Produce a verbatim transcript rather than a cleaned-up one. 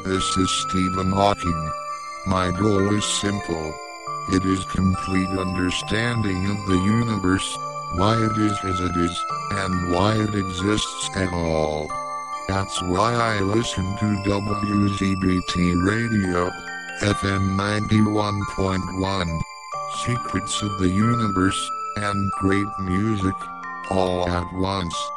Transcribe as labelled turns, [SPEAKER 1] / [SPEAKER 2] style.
[SPEAKER 1] This is Stephen Hawking. My goal is simple. It is complete understanding of the universe, why it is as it is, and why it exists at all. That's why I listen to W Z B T Radio, F M ninety-one point one. Secrets of the universe, and great music, all at once.